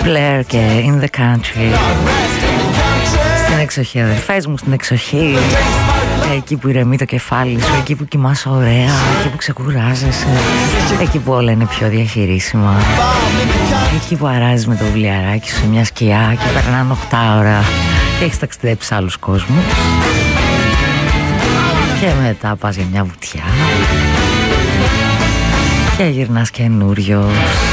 Blair και In the Country. Στην εξοχή, αδερφές μου, στην εξοχή. Εκεί που ηρεμεί το κεφάλι σου, εκεί που κοιμάσαι ωραία, εκεί που ξεκουράζεσαι, εκεί που όλα είναι πιο διαχειρίσιμα, εκεί που αράζεις με το βιβλιαράκι σου σε μια σκιά και περνάνε 8 ώρα και έχεις ταξιδέψει σε άλλους κόσμους και μετά πας για μια βουτιά και γυρνάς καινούριος.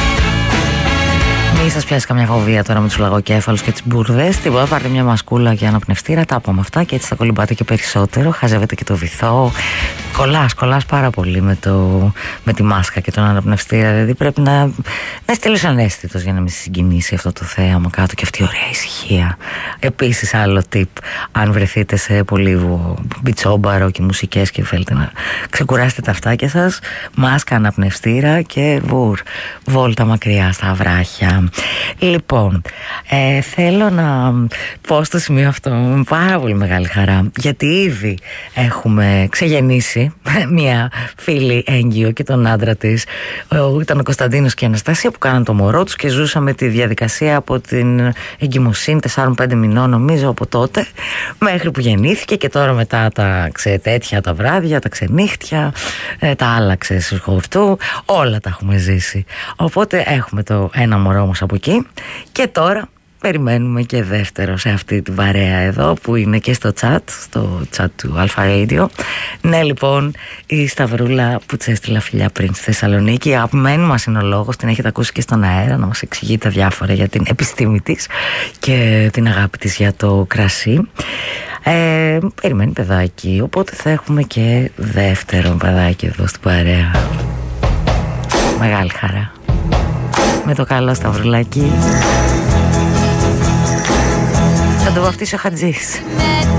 Μη σας πιάσει καμιά φοβία τώρα με τους λαγοκέφαλους και τις μπουρδες. Τίποτα, πάρτε μια μασκούλα και αναπνευστήρα, τα είπαμε αυτά και έτσι θα κολυμπάτε και περισσότερο. Χαζεύετε και το βυθό. Κολλάς πάρα πολύ με τη μάσκα και τον αναπνευστήρα. Δηλαδή πρέπει να είσαι τελείως αναίσθητος για να μην συγκινήσει αυτό το θέαμα κάτω και αυτή η ωραία ησυχία. Επίσης, άλλο tip, αν βρεθείτε σε πολύ μπιτσόμπαρο και μουσικές και θέλετε να ξεκουράσετε τα αυτάκια σας, μάσκα, αναπνευστήρα και βόλτα μακριά στα βράχια. Λοιπόν, θέλω να πω στο σημείο αυτό με πάρα πολύ μεγάλη χαρά, γιατί ήδη έχουμε ξεγεννήσει μια φίλη έγκυο και τον άντρα της. Ήταν ο Κωνσταντίνος και η Αναστασία που κάναν το μωρό τους και ζούσαμε τη διαδικασία από την εγκυμοσύνη 4-5 μηνών νομίζω από τότε μέχρι που γεννήθηκε, και τώρα μετά τα τέτοια τα βράδια, τα ξενύχτια, τα άλλα σχοφτού, όλα τα έχουμε ζήσει. Οπότε έχουμε το ένα μωρό όμως από εκεί και τώρα περιμένουμε και δεύτερο σε αυτή την παρέα εδώ που είναι και στο chat του Alpha Radio. Ναι, λοιπόν, η Σταυρούλα που της έστειλα φιλιά πριν στη Θεσσαλονίκη, αγαπημένη μας είναι ο λόγος, την έχετε ακούσει και στον αέρα να μας εξηγεί τα διάφορα για την επιστήμη της και την αγάπη της για το κρασί. Περιμένει παιδάκι, οπότε θα έχουμε και δεύτερο παιδάκι εδώ στην παρέα. Μεγάλη χαρά. Με το καλό Σταυρουλάκι. Θα το βαφτίσει ο Χατζής.